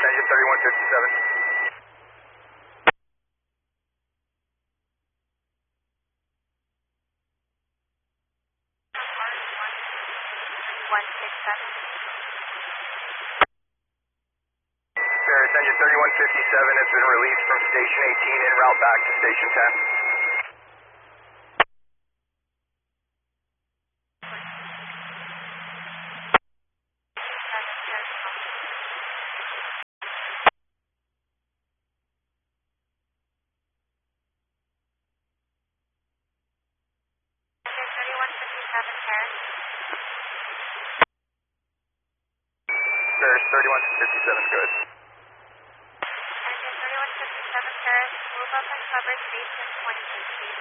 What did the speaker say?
Engine 3157. Paris Engine 3157 has been released from Station 18 en route back to Station 10. Paris 3157 is good. Engine 3157 Paris, move up and cover Station 20.